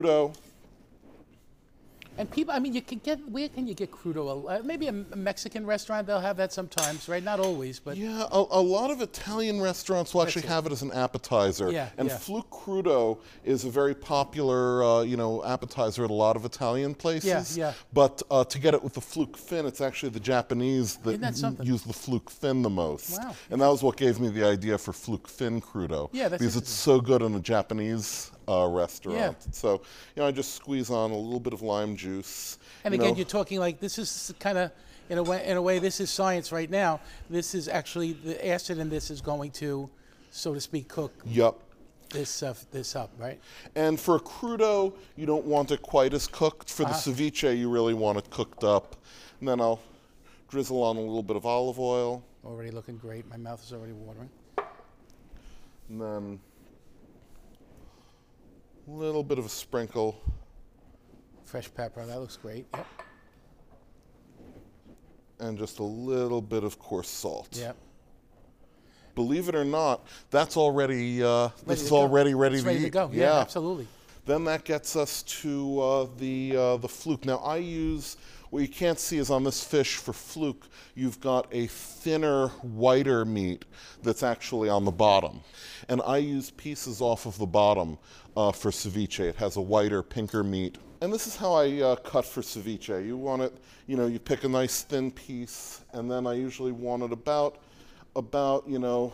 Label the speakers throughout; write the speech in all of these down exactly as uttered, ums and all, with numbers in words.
Speaker 1: Crudo.
Speaker 2: And people, I mean, you can get, where can you get crudo? Uh, maybe a, a Mexican restaurant, they'll have that sometimes, right? Not always, but.
Speaker 1: Yeah, a, a lot of Italian restaurants will actually
Speaker 2: it.
Speaker 1: have it as an appetizer.
Speaker 2: Yeah,
Speaker 1: and
Speaker 2: yeah.
Speaker 1: Fluke Crudo is a very popular, uh, you know, appetizer at a lot of Italian places.
Speaker 2: Yeah, yeah.
Speaker 1: But uh, to get it with the fluke fin, it's actually the Japanese that,
Speaker 2: Isn't that something?
Speaker 1: use the fluke fin the most.
Speaker 2: Wow.
Speaker 1: And that was what gave me the idea for Fluke Fin Crudo.
Speaker 2: Yeah, that's
Speaker 1: because it's so good in a Japanese uh, restaurant.
Speaker 2: Yeah.
Speaker 1: So, you know, I just squeeze on a little bit of lime juice.
Speaker 2: And
Speaker 1: you
Speaker 2: again,
Speaker 1: know,
Speaker 2: you're talking like this is kind of, in a way, in a way, this is science right now. This is actually, the acid in this is going to, so to speak, cook
Speaker 1: Yep.
Speaker 2: this uh, this up, right?
Speaker 1: And for a crudo, you don't want it quite as cooked. For the
Speaker 2: Ah.
Speaker 1: ceviche, you really want it cooked up. And then I'll drizzle on a little bit of olive oil.
Speaker 2: Already looking great. My mouth is already watering.
Speaker 1: And then a little bit of a sprinkle.
Speaker 2: Fresh pepper, that looks great. Yep.
Speaker 1: And just a little bit of coarse salt.
Speaker 2: Yep.
Speaker 1: Believe it or not, that's already, uh, this
Speaker 2: Ready
Speaker 1: is
Speaker 2: to go.
Speaker 1: already ready
Speaker 2: It's
Speaker 1: to
Speaker 2: ready
Speaker 1: eat.
Speaker 2: to go. Yeah, absolutely.
Speaker 1: Then that gets us to uh, the uh, the fluke. Now I use, what you can't see is on this fish for fluke, you've got a thinner, whiter meat that's actually on the bottom. And I use pieces off of the bottom uh, for ceviche. It has a whiter, pinker meat. And this is how I uh, cut for ceviche. You want it, you know, you pick a nice thin piece, and then I usually want it about, about, you know,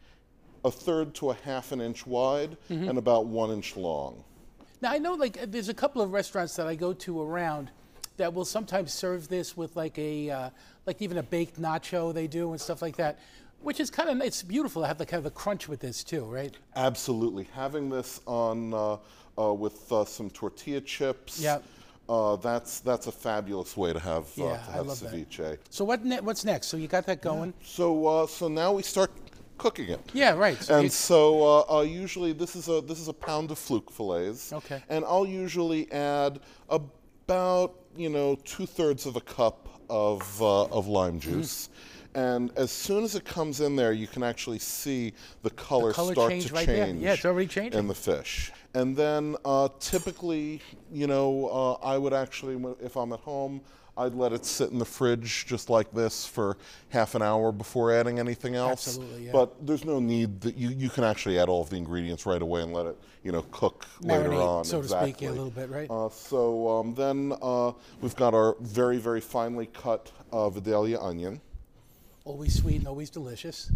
Speaker 1: a third to a half an inch wide
Speaker 2: Mm-hmm.
Speaker 1: and about one inch long.
Speaker 2: Now I know, like, there's a couple of restaurants that I go to around that will sometimes serve this with like a, uh, like even a baked nacho they do and stuff like that, which is kind of, it's beautiful to have the kind of the crunch with this too, right?
Speaker 1: Absolutely. Having this on uh, uh, with uh, some tortilla chips,
Speaker 2: Yeah.
Speaker 1: uh, that's that's a fabulous way to have uh,
Speaker 2: Yeah,
Speaker 1: to
Speaker 2: I
Speaker 1: have
Speaker 2: love that.
Speaker 1: ceviche.
Speaker 2: So what ne- what's next? So you got that going?
Speaker 1: So uh, so now we start cooking it.
Speaker 2: Yeah, right. So you-
Speaker 1: And so uh, uh, usually this is a this is a pound of fluke fillets.
Speaker 2: Okay.
Speaker 1: And I'll usually add about you know two thirds of a cup of uh, of lime juice. And as soon as it comes in there, you can actually see the color,
Speaker 2: color
Speaker 1: start
Speaker 2: change
Speaker 1: to
Speaker 2: right there.
Speaker 1: change.
Speaker 2: Yeah, it's already changing.
Speaker 1: In the fish. And then uh, typically, you know, uh, I would actually, if I'm at home, I'd let it sit in the fridge just like this for half an hour before adding anything else.
Speaker 2: Absolutely, yeah.
Speaker 1: But there's no need that you, you can actually add all of the ingredients right away and let it, you know, cook later
Speaker 2: Marinate,
Speaker 1: on.
Speaker 2: so to
Speaker 1: exactly.
Speaker 2: speak, yeah, a little bit, right?
Speaker 1: Uh, so um, then uh, we've got our very, very finely cut uh, Vidalia onion.
Speaker 2: Always sweet and always delicious.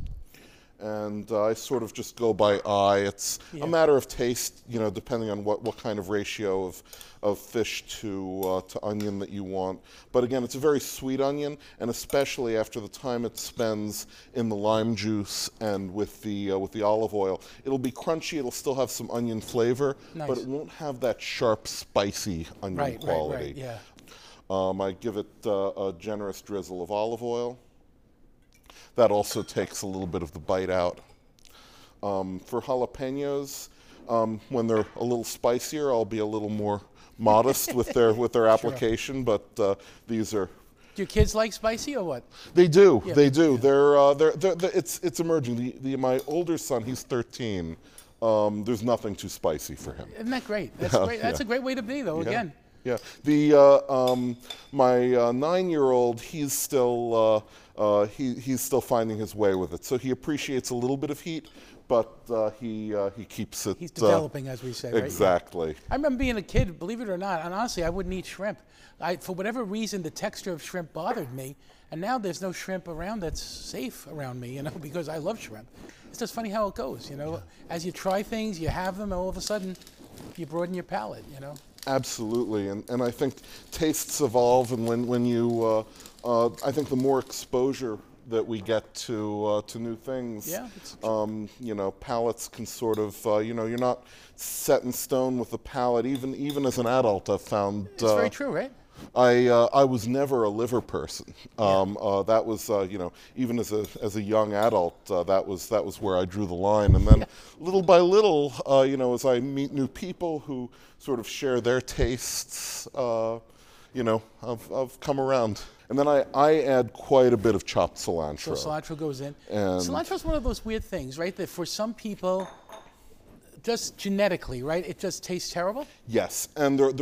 Speaker 1: And uh, I sort of just go by eye. It's
Speaker 2: Yeah.
Speaker 1: a matter of taste, you know, depending on what, what kind of ratio of, of fish to, uh, to onion that you want. But again, it's a very sweet onion, and especially after the time it spends in the lime juice and with the, uh, with the olive oil. It'll be crunchy, it'll still have some onion flavor,
Speaker 2: Nice.
Speaker 1: but it won't have that sharp, spicy onion
Speaker 2: Right, right,
Speaker 1: quality.
Speaker 2: right, yeah.
Speaker 1: Um, I give it uh, a generous drizzle of olive oil. That also takes a little bit of the bite out. Um, for jalapenos, um, when they're a little spicier, I'll be a little more modest with their with their application. But uh, these are
Speaker 2: Do your kids like spicy or what?
Speaker 1: they do
Speaker 2: Yeah,
Speaker 1: they do they're, uh, they're, they're, they're it's it's emerging. The, the my older son, he's thirteen. Um, there's nothing too spicy for him.
Speaker 2: Isn't that great? That's
Speaker 1: Yeah,
Speaker 2: great. That's
Speaker 1: yeah.
Speaker 2: a great way to be, though.
Speaker 1: Yeah.
Speaker 2: Again,
Speaker 1: Yeah, the uh, um, my uh, nine-year-old, he's still uh, uh, he he's still finding his way with it. So he appreciates a little bit of heat, but uh, he uh, he keeps it.
Speaker 2: he's
Speaker 1: uh,
Speaker 2: developing, as we say. Right?
Speaker 1: exactly.
Speaker 2: I remember being a kid, believe it or not, and honestly, I wouldn't eat shrimp. I, for whatever reason, the texture of shrimp bothered me, and now there's no shrimp around that's safe around me, you know, because I love shrimp. It's just funny how it goes, you know. As you try things, you have them, and all of a sudden, you broaden your palate, you know.
Speaker 1: Absolutely, and and I think tastes evolve, and when when you uh, uh, I think the more exposure that we get to uh, to new things,
Speaker 2: Yeah, it's
Speaker 1: um, you know, palates can sort of uh, you know, you're not set in stone with the palate. Even even as an adult, I've found
Speaker 2: It's
Speaker 1: uh,
Speaker 2: very true, right?
Speaker 1: I uh, I was never a liver person. Um, uh, that was uh, you know, even as a as a young adult, uh, that was that was where I drew the line. And then little by little, uh, you know, as I meet new people who sort of share their tastes, uh, you know, I've I've come around. And then I, I add quite a bit of chopped cilantro.
Speaker 2: So cilantro goes in.
Speaker 1: And-
Speaker 2: Cilantro's one of those weird things, right? That for some people, just genetically, right? It just tastes terrible?
Speaker 1: Yes, and there,